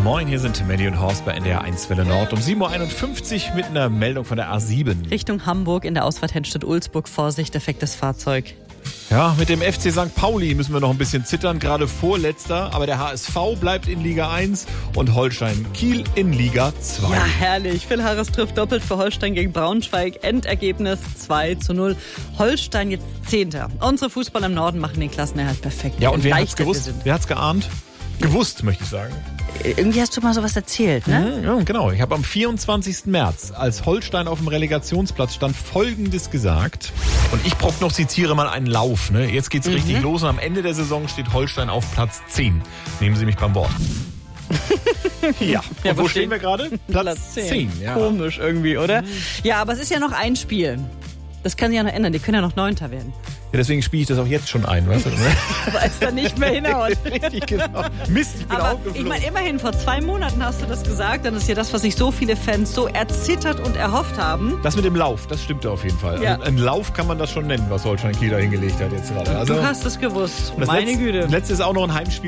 Moin, hier sind Melly und Horst bei NDR 1 Welle Nord um 7.51 Uhr mit einer Meldung von der A7. Richtung Hamburg in der Ausfahrt Hennstedt-Ulzburg. Vorsicht, defektes Fahrzeug. Ja, mit dem FC St. Pauli müssen wir noch ein bisschen zittern, gerade vorletzter. Aber der HSV bleibt in Liga 1 und Holstein Kiel in Liga 2. Ja, herrlich. Phil Harris trifft doppelt für Holstein gegen Braunschweig. Endergebnis 2:0. Holstein jetzt 10. Unsere Fußballer im Norden machen den Klassenerhalt perfekt. Ja, und wer hat's gewusst? Wer hat's geahnt? Gewusst, möchte ich sagen. Irgendwie hast du mal sowas erzählt, ne? Ja, genau. Ich habe am 24. März, als Holstein auf dem Relegationsplatz stand, Folgendes gesagt. Und ich prognostiziere mal einen Lauf. Ne? Jetzt geht's richtig los und am Ende der Saison steht Holstein auf Platz 10. Nehmen Sie mich beim Wort. Ja, und wo stehen wir gerade? Platz 10. Ja. Komisch irgendwie, oder? Ja, aber es ist ja noch ein Spiel. Das kann sich ja noch ändern. Die können ja noch 9. werden. Ja, deswegen spiele ich das auch jetzt schon ein, weißt du? Aber es dann nicht mehr hinhaut. Richtig, genau. Mist, ich bin Aber aufgeflogen. ich meine, immerhin vor 2 Monaten hast du das gesagt. Dann ist ja das, was sich so viele Fans so erzittert und erhofft haben. Das mit dem Lauf, das stimmte auf jeden Fall. Ja. Also ein Lauf kann man das schon nennen, was Holstein Kiel da hingelegt hat jetzt gerade. Also, Du hast es gewusst. das Meine Güte. Letzte ist auch noch ein Heimspiel